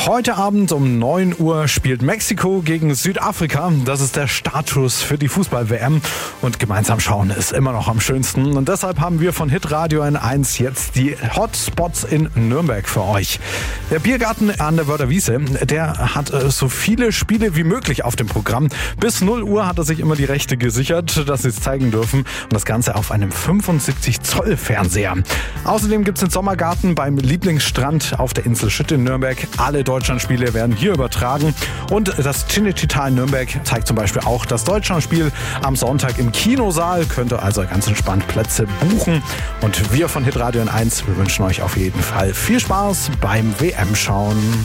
Heute Abend um 9 Uhr spielt Mexiko gegen Südafrika. Das ist der Startschuss für die Fußball-WM. Und gemeinsam schauen ist immer noch am schönsten. Und deshalb haben wir von Hitradio N1 jetzt die Hotspots in Nürnberg für euch. Der Biergarten an der Wörther-Wiese, der hat so viele Spiele wie möglich auf dem Programm. Bis 0 Uhr hat er sich immer die Rechte gesichert, dass sie es zeigen dürfen. Und das Ganze auf einem 75-Zoll-Fernseher. Außerdem gibt es den Sommergarten beim Lieblingsstrand auf der Insel Schütt in Nürnberg. Alle Deutschlandspiele werden hier übertragen. Und das Cinecittà in Nürnberg zeigt zum Beispiel auch das Deutschlandspiel am Sonntag im Kinosaal. Könnt ihr also ganz entspannt Plätze buchen. Und wir von Hitradio N1, wir wünschen euch auf jeden Fall viel Spaß beim WM-Schauen.